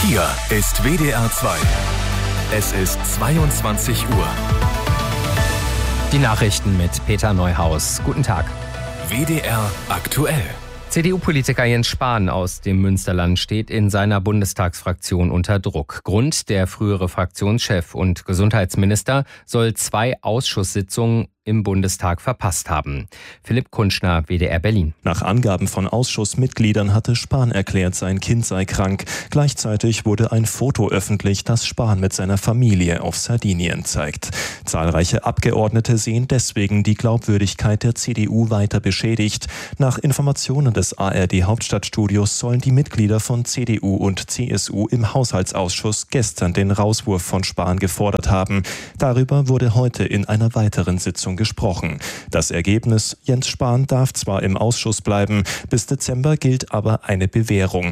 Hier ist WDR 2. Es ist 22 Uhr. Die Nachrichten mit Peter Neuhaus. Guten Tag. WDR aktuell. CDU-Politiker Jens Spahn aus dem Münsterland steht in seiner Bundestagsfraktion unter Druck. Grund: der frühere Fraktionschef und Gesundheitsminister soll 2 Ausschusssitzungen im Bundestag verpasst haben. Philipp Kunschner, WDR Berlin. Nach Angaben von Ausschussmitgliedern hatte Spahn erklärt, sein Kind sei krank. Gleichzeitig wurde ein Foto öffentlich, das Spahn mit seiner Familie auf Sardinien zeigt. Zahlreiche Abgeordnete sehen deswegen die Glaubwürdigkeit der CDU weiter beschädigt. Nach Informationen des ARD-Hauptstadtstudios sollen die Mitglieder von CDU und CSU im Haushaltsausschuss gestern den Rauswurf von Spahn gefordert haben. Darüber wurde heute in einer weiteren Sitzung gesprochen. Das Ergebnis: Jens Spahn darf zwar im Ausschuss bleiben, bis Dezember gilt aber eine Bewährung.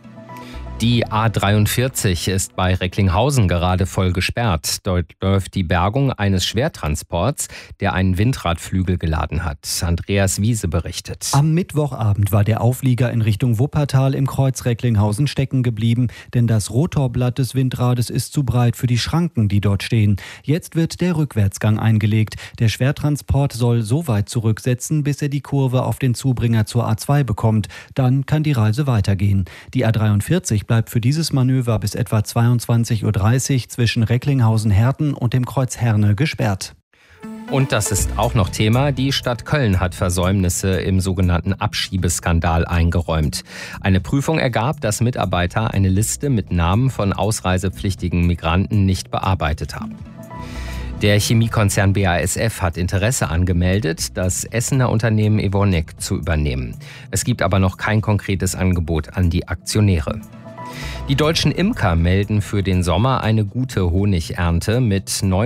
Die A43 ist bei Recklinghausen gerade voll gesperrt. Dort läuft die Bergung eines Schwertransports, der einen Windradflügel geladen hat. Andreas Wiese berichtet. Am Mittwochabend war der Auflieger in Richtung Wuppertal im Kreuz Recklinghausen stecken geblieben, denn das Rotorblatt des Windrades ist zu breit für die Schranken, die dort stehen. Jetzt wird der Rückwärtsgang eingelegt. Der Schwertransport soll so weit zurücksetzen, bis er die Kurve auf den Zubringer zur A2 bekommt. Dann kann die Reise weitergehen. Die A43 bleibt für dieses Manöver bis etwa 22:30 Uhr zwischen Recklinghausen-Herten und dem Kreuz Herne gesperrt. Und das ist auch noch Thema. Die Stadt Köln hat Versäumnisse im sogenannten Abschiebeskandal eingeräumt. Eine Prüfung ergab, dass Mitarbeiter eine Liste mit Namen von ausreisepflichtigen Migranten nicht bearbeitet haben. Der Chemiekonzern BASF hat Interesse angemeldet, das Essener Unternehmen Evonik zu übernehmen. Es gibt aber noch kein konkretes Angebot an die Aktionäre. Die deutschen Imker melden für den Sommer eine gute Honigernte mit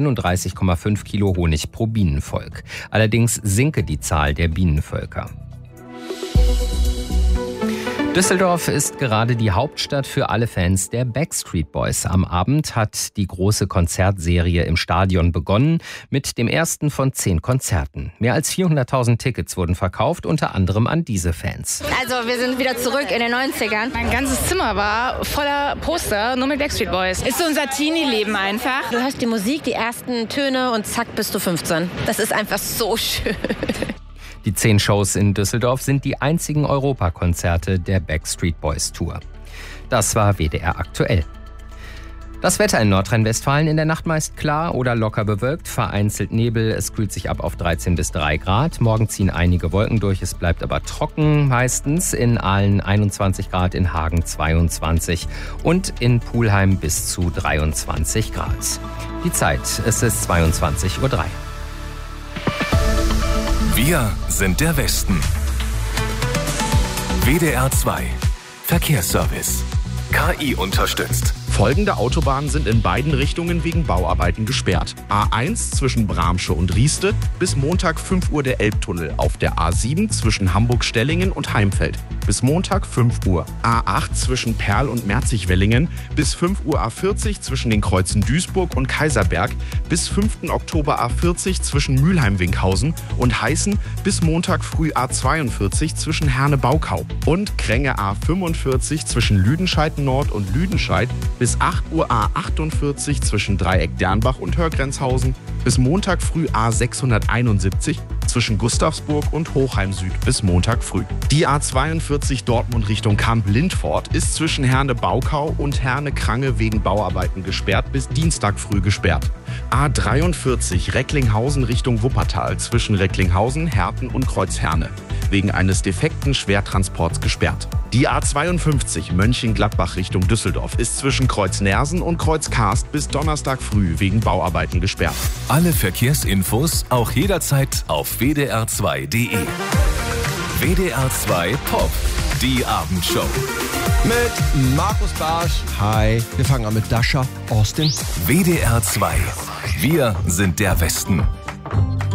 39,5 Kilo Honig pro Bienenvolk. Allerdings sinke die Zahl der Bienenvölker. Düsseldorf ist gerade die Hauptstadt für alle Fans der Backstreet Boys. Am Abend hat die große Konzertserie im Stadion begonnen mit dem ersten von 10 Konzerten. Mehr als 400.000 Tickets wurden verkauft, unter anderem an diese Fans. Also wir sind wieder zurück in den 90ern. Mein ganzes Zimmer war voller Poster, nur mit Backstreet Boys. Ist so unser Teenie-Leben einfach. Du hörst die Musik, die ersten Töne und zack bist du 15. Das ist einfach so schön. Die 10 Shows in Düsseldorf sind die einzigen Europakonzerte der Backstreet Boys Tour. Das war WDR aktuell. Das Wetter in Nordrhein-Westfalen: in der Nacht meist klar oder locker bewölkt, vereinzelt Nebel, es kühlt sich ab auf 13 bis 3 Grad. Morgen ziehen einige Wolken durch, es bleibt aber trocken meistens. In Aalen 21 Grad, in Hagen 22 und in Pulheim bis zu 23 Grad. Die Zeit, es ist 22:03 Uhr. Wir sind der Westen. WDR 2 Verkehrsservice. KI unterstützt. Folgende Autobahnen sind in beiden Richtungen wegen Bauarbeiten gesperrt. A1 zwischen Bramsche und Rieste, bis Montag 5 Uhr der Elbtunnel. Auf der A7 zwischen Hamburg-Stellingen und Heimfeld, bis Montag 5 Uhr. A8 zwischen Perl und Merzig-Wellingen, bis 5 Uhr A40 zwischen den Kreuzen Duisburg und Kaiserberg, bis 5. Oktober A40 zwischen Mülheim-Winkhausen und Heißen, bis Montag früh A42 zwischen Herne-Baukau und Kränge A45 zwischen Lüdenscheid-Nord und Lüdenscheid, bis 8 Uhr A48 zwischen Dreieck-Dernbach und Hörgrenzhausen, bis Montag früh A671 zwischen Gustavsburg und Hochheim Süd bis Montag früh. Die A42 Dortmund Richtung Kamp-Lindfort ist zwischen Herne-Baukau und Herne-Krange wegen Bauarbeiten gesperrt bis Dienstag früh gesperrt. A43 Recklinghausen Richtung Wuppertal zwischen Recklinghausen, Herten und Kreuz Herne wegen eines defekten Schwertransports gesperrt. Die A52 Mönchengladbach Richtung Düsseldorf ist zwischen Kreuz Nersen und Kreuz Karst bis Donnerstag früh wegen Bauarbeiten gesperrt. Alle Verkehrsinfos auch jederzeit auf wdr2.de. WDR 2 Pop, die Abendshow. Mit Markus Barsch. Hi. Wir fangen an mit Dasha Austin. WDR 2. Wir sind der Westen.